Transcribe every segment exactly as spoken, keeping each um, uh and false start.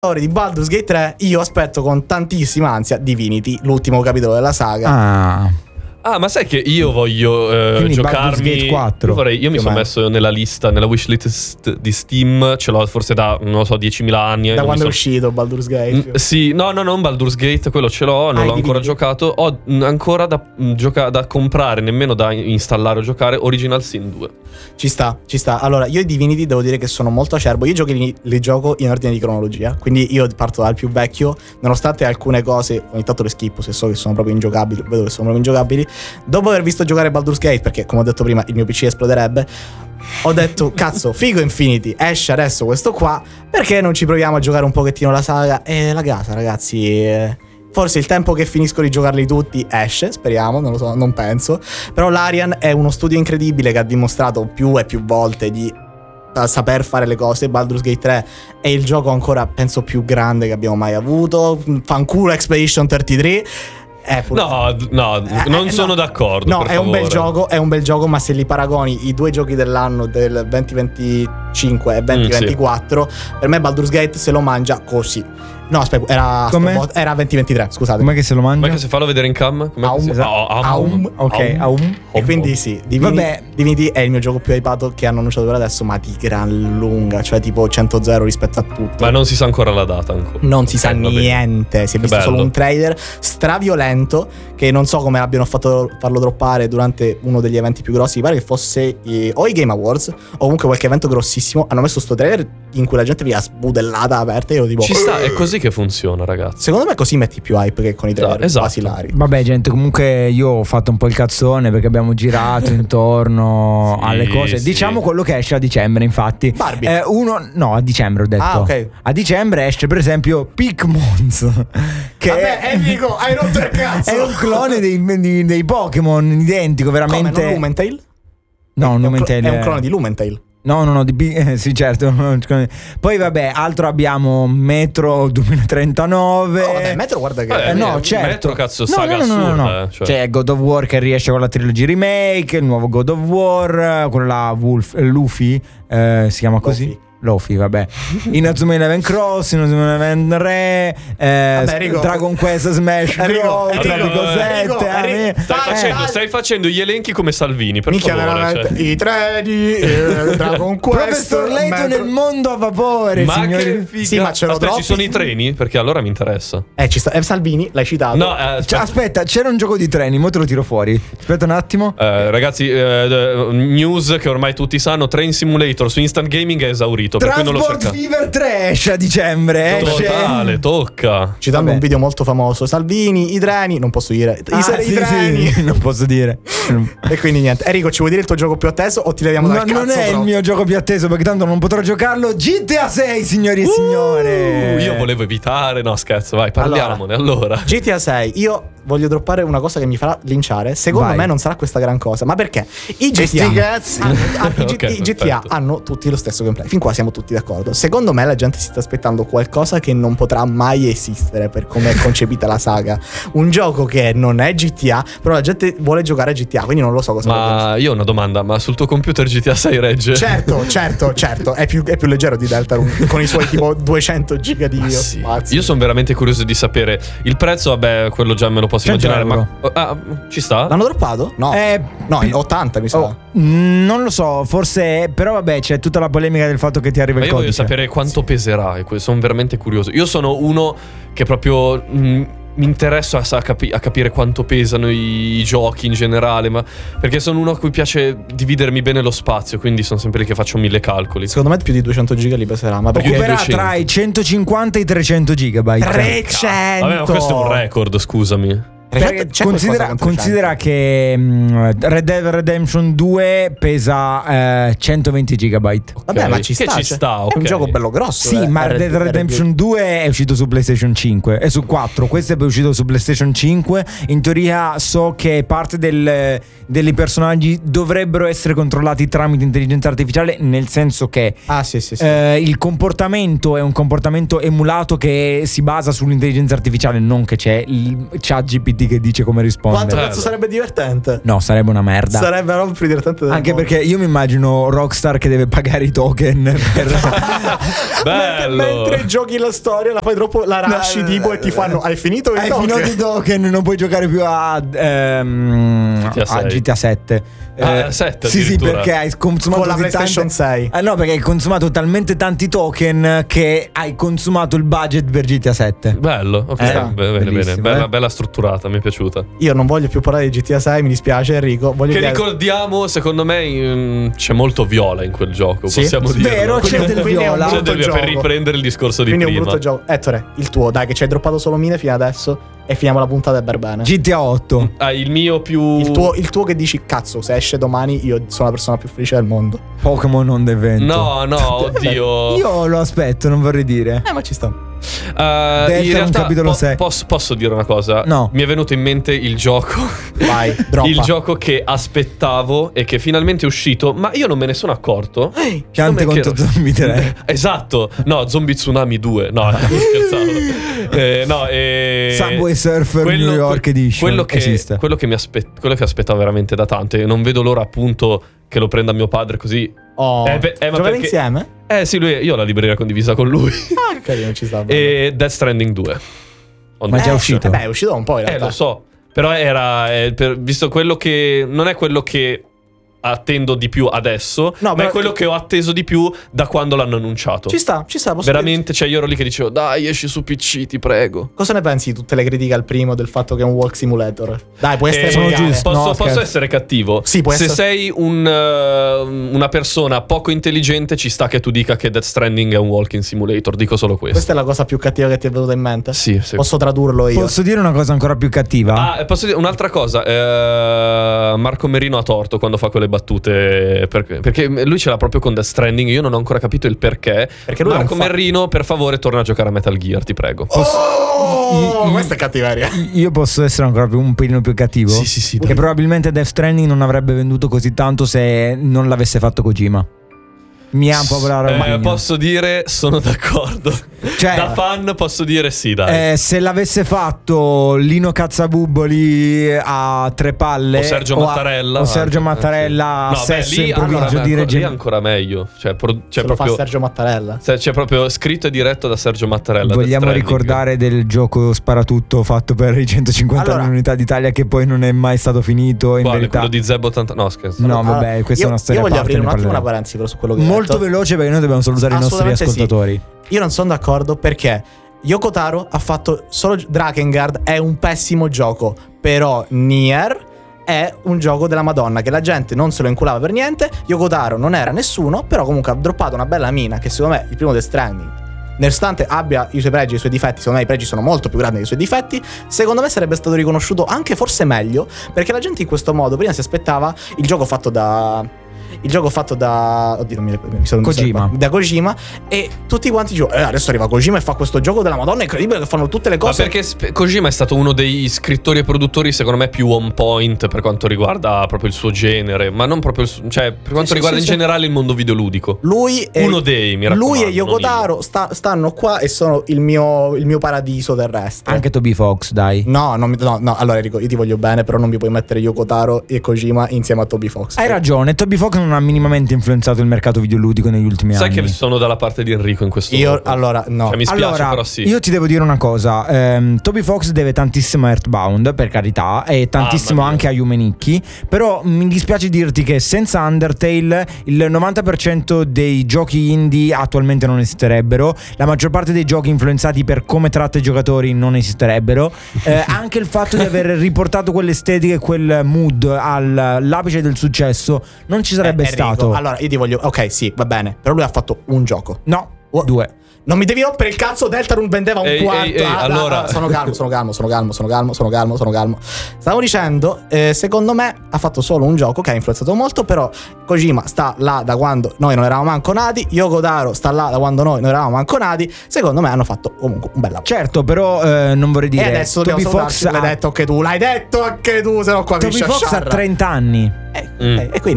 di Baldur's Gate tre, io aspetto con tantissima ansia Divinity, l'ultimo capitolo della saga. Ah. Ah, ma sai che io voglio eh, giocarmi quattro. Io, vorrei, io mi sono messo nella lista, nella wishlist di Steam. Ce l'ho forse da, non lo so, diecimila anni. Da quando so... è uscito Baldur's Gate? Mm, sì, no, no, non Baldur's Gate, quello ce l'ho, non ah, l'ho ancora Divinity. giocato. Ho mh, ancora da, mh, gioca- da comprare, nemmeno da installare o giocare Original Sin due. Ci sta, ci sta. Allora, io i Divinity devo dire che sono molto acerbo. Io giochi li, li gioco in ordine di cronologia, quindi io parto dal più vecchio. Nonostante alcune cose ogni tanto le schippo, se so che sono proprio ingiocabili, vedo che sono proprio ingiocabili. Dopo aver visto giocare Baldur's Gate, perché come ho detto prima il mio P C esploderebbe, ho detto cazzo, figo Infinity, esce adesso questo qua, perché non ci proviamo a giocare un pochettino la saga? E la casa, ragazzi, eh, forse il tempo che finisco di giocarli tutti esce, speriamo, non lo so, non penso. Però l'Arian è uno studio incredibile che ha dimostrato più e più volte di saper fare le cose. Baldur's Gate tre è il gioco ancora penso più grande che abbiamo mai avuto. Fanculo Expedition trentatré. Eh, pur... No, no, eh, non eh, sono no. d'accordo. No, per è un bel favore. gioco, è un bel gioco, ma se li paragoni i due giochi dell'anno del venti venticinque e venti ventiquattro, mm, sì. Per me Baldur's Gate se lo mangia così. No, aspetta, era, era venti ventitré, scusate. Com'è che se lo mangia? Com'è che se fallo vedere in cam? Com'è Aum, che si... esatto. Aum. Aum. Ok, Aum. E quindi sì, Divinity, Vabbè. Divinity è il mio gioco più hypato che hanno annunciato per adesso, ma di gran lunga, cioè tipo cento zero rispetto a tutto. Ma non si sa ancora la data ancora. Non si sa eh, niente, si è che visto bello. solo un trailer straviolento che non so come abbiano fatto farlo droppare durante uno degli eventi più grossi. Mi pare che fosse i, o i Game Awards o comunque qualche evento grossissimo. Hanno messo sto trailer in cui la gente via sbudellata aperta e io tipo ci sta, è così che funziona, ragazzi. Secondo me così metti più hype che con i trailer esatto. basilari. Vabbè gente, comunque io ho fatto un po' il cazzone perché abbiamo girato intorno sì, alle cose. sì. Diciamo quello che esce a dicembre, infatti. Barbie. Eh, uno, no, a dicembre ho detto. Ah, ok. A dicembre esce per esempio Pikmons. Che Vabbè, Enrico, hai rotto il cazzo. è un clone dei, dei, dei Pokémon, identico, veramente. Come, non Lumentale? No, È un, Lumentale cl- è un clone di Lumentale. No, no, no, di B- eh, sì, certo. Poi vabbè, altro abbiamo Metro duemilatrentanove. Oh, vabbè, Metro guarda che Eh, no, eh, certo. Metro, cazzo, no, saga no, no, no, no, assurda, no. eh, cioè. C'è God of War che riesce con la trilogia remake, il nuovo God of War, quello là Wolf, eh, Luffy, eh, si chiama così? Luffy. Lofi, vabbè. Inazuma Eleven Cross, Inazuma Eleven Re, eh, Vabbè, Rico. Dragon Quest Smash Enrico, Bros, Enrico, Tropico Enrico, sette, Enrico, eh, Stai, Dai, facendo, dai. stai facendo gli elenchi come Salvini, per minchia, favore. veramente. Cioè. I treni, eh, Dragon Quest, Professor Layton Metro- nel mondo a vapore, Ma signori. che figa. Sì, ma ce l'ho Aspetta, ci troppi. sono i treni? Perché allora mi interessa. Eh, ci sta. Eh, Salvini, l'hai citato. No, eh, Cioè, aspetta. aspetta, c'era un gioco di treni, mo te lo tiro fuori. Aspetta un attimo. Eh, ragazzi, eh, news che ormai tutti sanno: Train Simulator su Instant Gaming è esaurito. Per cui non lo Transport cercate. Fever tre esce a dicembre. Esce. Totale, tocca. Citando Vabbè. un video molto famoso, Salvini, i treni, non posso dire. I, Ah, i sì, treni. sì, non posso dire. E quindi niente. Enrico, ci vuoi dire il tuo gioco più atteso o ti leviamo No, dal cazzo? non è però? il mio gioco più atteso perché tanto non potrò giocarlo. G T A sei, signori e signore. Uh, io volevo evitare. No, scherzo, vai, parliamone. Allora, G T A sei, io voglio droppare una cosa che mi farà linciare. Secondo Vai. me non sarà questa gran cosa. Ma perché? I G T A, sti cazzi. hanno- hanno- i G- Ok, i G T A perfetto. hanno tutti lo stesso gameplay. Fin qua siamo tutti d'accordo. Secondo me la gente si sta aspettando qualcosa che non potrà mai esistere per come è concepita la saga. Un gioco che non è G T A, però la gente vuole giocare a G T A, quindi non lo so cosa vogliono. ma io ho una domanda: ma sul tuo computer G T A sei regge? Certo, certo, certo. È più, è più leggero di Deltarune con i suoi tipo duecento giga di Ma sì. spazio. Io sono veramente curioso di sapere il prezzo. Vabbè, quello già me lo posso cento immaginare. euro. Ma ah, ci sta? L'hanno droppato? No. Eh, no, pi- ottanta mi sa. Oh, mm, non lo so, forse. Però vabbè, c'è tutta la polemica del fatto che ti arriva Ma il io voglio codice. sapere quanto peserà. E que- sono veramente curioso. Io sono uno che proprio mm, mi interessa a, a capi- a capire quanto pesano i, i giochi in generale. Ma perché sono uno a cui piace dividermi bene lo spazio. Quindi sono sempre lì che faccio mille calcoli. Secondo me più di duecento giga li peserà. Ma perché? Occuperà duecento. tra i centocinquanta e i trecento gigabyte. trecento. Vabbè, ma questo è un record, scusami. Perché C'è considera, qualcosa con considera che mh, Red Dead Redemption due pesa eh, centoventi gigabyte. Ok, Vabbè, ma ci che sta. ci cioè, sta, È un ok. gioco bello grosso. Sì, eh, ma Red Dead Redemption due è uscito su PlayStation cinque e su quattro. Questo è poi uscito su PlayStation cinque. In teoria so che parte del, dei personaggi dovrebbero essere controllati tramite intelligenza artificiale, nel senso che Ah, sì, sì, sì. eh, il comportamento è un comportamento emulato che si basa sull'intelligenza artificiale, non che c'è il ChatGPT commenti che dice come rispondere. Quanto Bello. cazzo sarebbe divertente? No, sarebbe una merda. Sarebbe proprio più divertente del Anche mondo. perché io mi immagino Rockstar che deve pagare i token per... Bello. Mentre giochi la storia, la fai troppo, la rasci No, tipo e ti fanno hai finito il Hai token? finito i token, non puoi giocare più a, ehm, G T A sei. a G T A sette. Ah, sette sì, sì, addirittura. perché hai consumato Con la così PlayStation tante- sei. Eh, no, perché hai consumato talmente tanti token che hai consumato il budget per G T A sette. Bello, ok, Eh, bene, bene, bene. bellissimo, Bella, eh. bella strutturata, mi è piaciuta. Io non voglio più parlare di G T A sei, mi dispiace Enrico. Voglio Che dire- ricordiamo, secondo me mm, c'è molto viola in quel gioco, Sì? possiamo dire. Vero, c'è del Quindi è un viola. C'è brutto del viola, per gioco. riprendere il discorso di Quindi è un prima. brutto gioco. Ettore, il tuo, dai, che ci hai droppato solo mine fino adesso. E finiamo la puntata e per bene. G T A otto. Ah, il mio più... Il tuo, il tuo che dici, cazzo, se esce domani, io sono la persona più felice del mondo. Pokémon on the event. No, no, oddio. Io lo aspetto, non vorrei dire. Eh, ma ci sta. Uh, Delta in un realtà capitolo sei. posso, posso dire una cosa? No. Mi è venuto in mente il gioco. Vai, droppa. Il gioco che aspettavo e che finalmente è uscito, ma io non me ne sono accorto. Piante Com'è che contro ero- zombie tre. Esatto. No, Zombie Tsunami due. No, scherzavo. Eh, no, eh, Subway Surfer New York Edition quello che, esiste. quello che mi aspe- quello che aspettavo veramente da tanto e non vedo l'ora appunto che lo prenda mio padre così. Oh, Eh, beh, eh, ma giocare perché- insieme? Eh sì, lui, io ho la libreria condivisa con lui. Ah, che carino, ci sta. E Death Stranding due. On Ma the- è già Eh, uscito? Beh, è uscito da un po' in Eh, realtà. lo so. Però era. eh, per- visto quello che. Non è quello che attendo di più adesso. No, ma però- è quello che ho atteso di più da quando l'hanno annunciato. Ci sta, ci sta. posso Veramente, cioè, io ero lì che dicevo, dai, esci su P C, ti prego. dire- Cosa ne pensi di tutte le critiche al primo del fatto che è un walk simulator? Dai, può essere Eh, sono volgare. giusto. Posso, No, posso scherzo. essere cattivo? Sì, può Se essere. sei un, uh, una persona poco intelligente, ci sta che tu dica che Death Stranding è un walking simulator. Dico solo questo. Questa è la cosa più cattiva che ti è venuta in mente? Sì, sì. Posso tradurlo io? Posso dire una cosa ancora più cattiva? Ah, e posso dire un'altra cosa. Eh, Marco Merino ha torto quando fa quelle battute. Perché, perché lui ce l'ha proprio con Death Stranding. Io non ho ancora capito il perché. Perché lui Marco non fa- Merino, per favore, torna a giocare a Metal Gear, ti prego. Oh, I- i- questa è cattiveria. Io posso essere ancora più, un pelino più cattivo. Sì, sì, sì, Che dai. probabilmente Death Stranding non avrebbe venduto così tanto se non l'avesse fatto Kojima. Mi ha un po' la Eh, roba. posso dire, sono d'accordo. Cioè- da fan posso dire sì, dai. Eh, se l'avesse fatto Lino Cazzabubboli a tre palle O Sergio a- Mattarella o Sergio anche, Mattarella a No, beh, sesso lì, in provincia allora, di beh, Reggio lì è ancora meglio. Cioè, pro- c'è Ce lo fa proprio Sergio Mattarella. se- c'è proprio scritto e diretto da Sergio Mattarella. Vogliamo Death Stranding. ricordare del gioco sparatutto fatto per i centocinquanta Allora- unità d'Italia che poi non è mai stato finito in Quale? verità. Quello di Zeb ottanta. No, scherzo. No, Allora, vabbè, questa io- è una storia Io a voglio parte, aprire un ne attimo una parleremo. parentesi però su quello che hai Molto detto. veloce perché noi dobbiamo salutare i nostri Assolutamente sì. ascoltatori. Io non sono d'accordo perché Yoko Taro ha fatto solo Drakengard, è un pessimo gioco, però Nier è un gioco della Madonna che la gente non se lo inculava per niente. Yoko Taro non era nessuno, però comunque ha droppato una bella mina che secondo me il primo Death Stranding, nonostante abbia i suoi pregi e i suoi difetti, secondo me i pregi sono molto più grandi dei suoi difetti, secondo me sarebbe stato riconosciuto anche forse meglio, perché la gente in questo modo prima si aspettava il gioco fatto da... Il gioco fatto da. Oddio, non mi, mi sono Kojima. Da Kojima. E tutti quanti dicevano: eh, adesso arriva Kojima e fa questo gioco della Madonna. È incredibile che fanno tutte le Ma cose. perché sp- Kojima è stato uno dei scrittori e produttori, secondo me, più on point per quanto riguarda proprio il suo genere. Ma non proprio il suo. Cioè, per quanto sì, riguarda sì, in sì. generale il mondo videoludico. Lui e. Uno dei, mi raccomando. Lui e Yoko non io. Taro sta- stanno qua e sono il mio, il mio paradiso terrestre. Anche Toby Fox, dai. No, non mi- no, no, allora Enrico, io ti voglio bene, però non mi puoi mettere Yoko Taro e Kojima insieme a Toby Fox. Hai ragione, Toby Fox non ha minimamente influenzato il mercato videoludico negli ultimi Sai anni. che sono dalla parte di Enrico in questo Io, momento. allora, no. Cioè, mi spiace, Allora, però sì. io ti devo dire una cosa. ehm, Toby Fox deve tantissimo a Earthbound, per carità, e tantissimo Mamma mia. anche a Yumeniki. Però mi dispiace dirti che senza Undertale il novanta per cento dei giochi indie attualmente non esisterebbero. La maggior parte dei giochi influenzati per come tratta i giocatori non esisterebbero. Eh, anche il fatto di aver riportato quell'estetica e quel mood all'apice del successo non ci sarebbe Eh, Enrico, stato. Allora, io ti voglio. Ok, sì, va bene. Però lui ha fatto un gioco. No, Oh. due. Non mi devi rompere il cazzo, Deltarune vendeva un Ehi, quarto. ehi, ehi, Ah, allora- ah, sono calmo, sono calmo, sono calmo, sono calmo, sono calmo, sono calmo. Stavo dicendo, eh, secondo me ha fatto solo un gioco che ha influenzato molto, però Kojima sta là da quando noi non eravamo manco nati, Yoko Taro sta là da quando noi non eravamo manco nati. Secondo me hanno fatto comunque un bel lavoro. Certo, però eh, non vorrei dire. E adesso Toby dobbiamo Fox salutarci, l'hai ha, detto anche tu, l'hai detto anche tu, se no qua mi Toby Fox ha sciasciarra. trenta anni. Eh, Mm. eh, e quindi?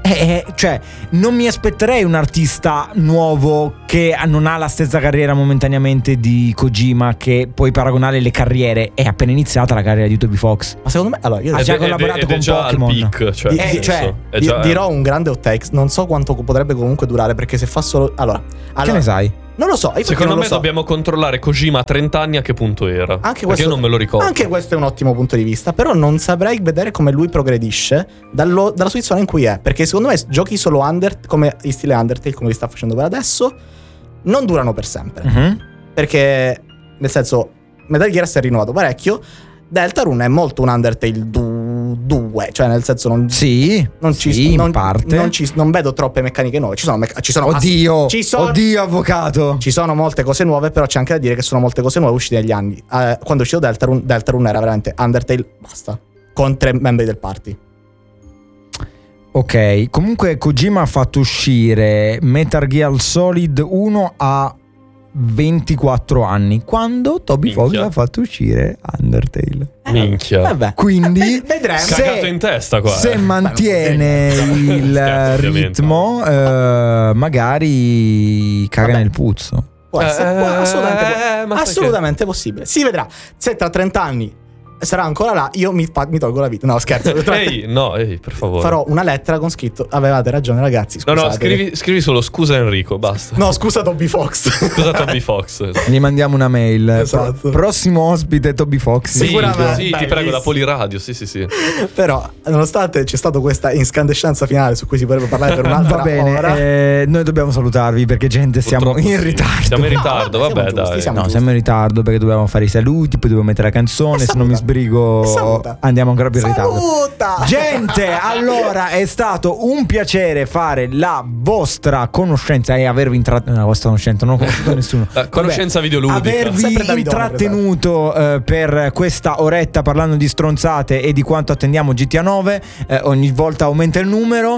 Eh, cioè, non mi aspetterei un artista nuovo che non ha la stessa carriera momentaneamente di Kojima, che puoi paragonare le carriere. È appena iniziata la carriera di Toby Fox. Ma secondo me, allora, io Ha già collaborato ed è con già Pokémon. al peak, cioè, Di- nel di- senso, cioè, è di- già- dirò un grande hot take. Non so quanto potrebbe comunque durare, perché se fa solo. Allora, allora Che ne sai? non lo so. Io perché Secondo non me lo so. dobbiamo controllare Kojima a trenta anni a che punto era. Anche perché questo, io non me lo ricordo. Anche questo è un ottimo punto di vista. Però non saprei vedere come lui progredisce dallo- dalla situazione in cui è. Perché secondo me giochi solo Under, come in stile Undertale, come li sta facendo per adesso, non durano per sempre. Mhm. Perché, nel senso, Metal Gear si è rinnovato parecchio. Deltarune è molto un Undertale due. Cioè, nel senso, non. Sì, Non ci sì, in non, parte. non, ci, non vedo troppe meccaniche nuove. Ci sono, mecca- ci sono Oddio, ci sono, oddio, avvocato. Ci sono molte cose nuove, però c'è anche da dire che sono molte cose nuove uscite negli anni. Eh, quando è uscito Deltarune, Deltarune era veramente Undertale, basta. Con tre membri del party. Ok, comunque Kojima ha fatto uscire Metal Gear Solid uno a ventiquattro anni, quando Toby Fox Minchia. ha fatto uscire Undertale. Minchia. Vabbè. Quindi Eh, vedremo. Cagato in testa qua, se eh. mantiene Beh, non il Scherzo, ovviamente. ritmo, eh, magari caga Vabbè. nel puzzo. Può essere, può- Eh, assolutamente, eh, ma sai assolutamente possibile. Si vedrà. Se tra trenta anni sarà ancora là, io mi, fa- mi tolgo la vita. No, scherzo. Tra- Ehi, no, ehi, per favore. Farò una lettera con scritto: avevate ragione, ragazzi. No, Scusate. no, scrivi, scrivi solo scusa Enrico, basta. No, scusa, Toby Fox. Scusa Toby Fox. Gli mandiamo una mail. Esatto. Pro- prossimo ospite Toby Fox. Sì, Sicuramente. sì, ti Bellissimo. prego, da Poliradio, sì, sì, sì. Però, nonostante c'è stata questa incandescenza finale su cui si potrebbe parlare per un'altra Va bene, ora. eh, noi dobbiamo salutarvi perché gente siamo Purtroppo in sì. ritardo. Siamo in No, ritardo, vabbè, vabbè, siamo giusti, dai. siamo No, giusti. siamo in ritardo perché dobbiamo fare i saluti, poi dobbiamo mettere la canzone, E se non mi saluta. sbrigo E saluta. andiamo ancora più in ritardo. Saluta! Gente, allora è stato un piacere fare la vostra conoscenza e avervi intrattenuto. La vostra conoscenza, non ho conosciuto nessuno. La conoscenza videoludica. Avervi Sempre Davidone, intrattenuto eh, per questa oretta parlando di stronzate e di quanto attendiamo G T A nove. Eh, ogni volta aumenta il numero.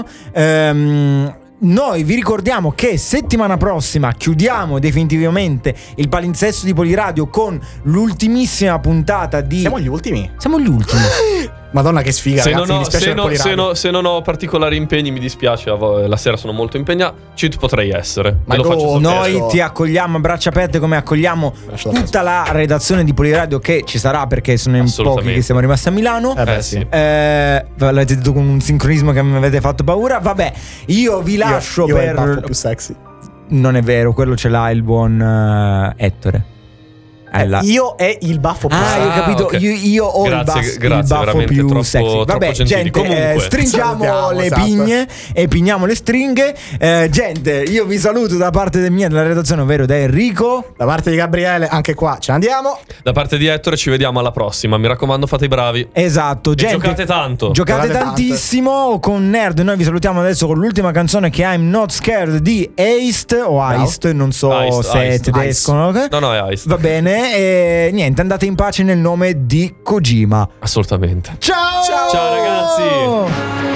Ehm. Noi vi ricordiamo che settimana prossima chiudiamo definitivamente il palinsesto di Poliradio con l'ultimissima puntata di... Siamo gli ultimi. Siamo gli ultimi. Madonna, che sfiga, Se ragazzi. non, mi ho, dispiace se, per no- Poliradio. se no- se non ho particolari impegni, mi dispiace. a vo- La sera sono molto impegnato. Ci potrei essere. Ma Me lo no, faccio sapere. Noi Certo. ti accogliamo a braccia aperte come accogliamo Braccia tutta la redazione di Poliradio che ci sarà perché sono in Assolutamente. pochi che siamo rimasti a Milano. Eh beh, Eh, sì. sì. Eh, l'avete detto con un sincronismo che mi avete fatto paura. Vabbè, io vi lascio io, io è il baffo per... più sexy. Non è vero, quello ce l'ha il buon eh, Ettore. È là. Io è il baffo più Ah, sexy. io ho capito. ok. Io, io ho Grazie, il, baff- grazie, il baffo veramente più troppo- sexy. troppo Vabbè, gentili. gente, Comunque. eh, stringiamo Salutiamo, le esatto. pigne e pigniamo le stringhe. Eh, gente, io vi saluto da parte del mia della redazione, ovvero da Enrico. Da parte di Gabriele, anche qua ce ne andiamo. Da parte di Ettore, ci vediamo alla prossima. Mi raccomando, fate i bravi. Esatto, E gente. giocate tanto. Giocate Giocate tantissimo con Nerd. Noi vi salutiamo adesso con l'ultima canzone che è I'm Not Scared di Eist o Eist, non so Heist, se è Heist, tedesco. no? No, no, è Ice. Va bene, e niente, andate in pace nel nome di Kojima. Assolutamente. Ciao! Ciao, ragazzi!